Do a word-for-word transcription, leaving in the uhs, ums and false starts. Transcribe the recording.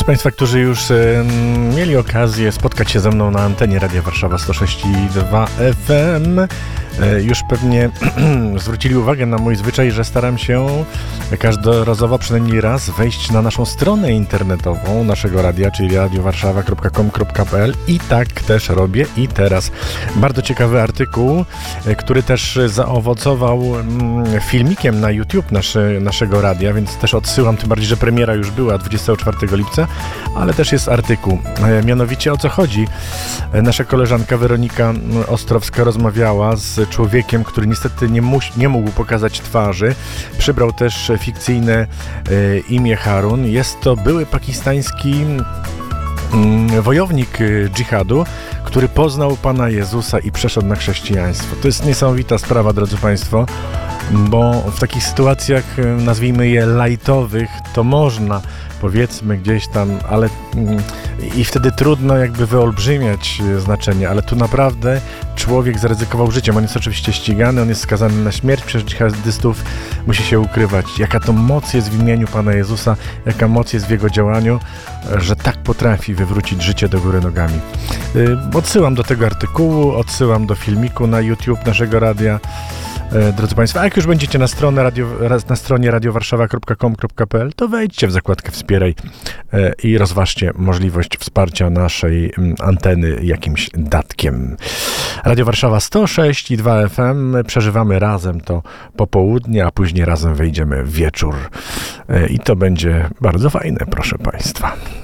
Ci Państwa, którzy już e, mieli okazję spotkać się ze mną na antenie Radia Warszawa sto sześć i dwa F M, e, już pewnie zwrócili uwagę na mój zwyczaj, że staram się każdorazowo przynajmniej raz wejść na naszą stronę internetową naszego radia, czyli radio warszawa kropka com kropka p l, i tak też robię i teraz. Bardzo ciekawy artykuł, e, który też zaowocował mm, filmikiem na YouTube naszy, naszego radia, więc też odsyłam, tym bardziej, że premiera już była dwudziestego czwartego lipca, ale też jest artykuł. E, mianowicie o co chodzi? E, nasza koleżanka Weronika Ostrowska rozmawiała z człowiekiem, który niestety nie, muś, nie mógł pokazać twarzy. Przybrał też fikcyjne e, imię Harun. Jest to były pakistański mm, wojownik dżihadu, który poznał Pana Jezusa i przeszedł na chrześcijaństwo. To jest niesamowita sprawa, drodzy Państwo, bo w takich sytuacjach, nazwijmy je lajtowych, to można, powiedzmy gdzieś tam, ale i wtedy trudno jakby wyolbrzymiać znaczenie, ale tu naprawdę człowiek zaryzykował życiem. On jest oczywiście ścigany, on jest skazany na śmierć przez dżihadystów, musi się ukrywać. Jaka to moc jest w imieniu Pana Jezusa, jaka moc jest w Jego działaniu, że tak potrafi wywrócić życie do góry nogami. Odsyłam do tego artykułu, odsyłam do filmiku na YouTube naszego radia. Drodzy Państwo, a jak już będziecie na, stronę radio, na stronie radio warszawa kropka com kropka p l, to wejdźcie w zakładkę Wspieraj i rozważcie możliwość wsparcia naszej anteny jakimś datkiem. Radio Warszawa sto sześć i dwa F M. Przeżywamy razem to popołudnie, a później razem wejdziemy w wieczór. I to będzie bardzo fajne, proszę Państwa.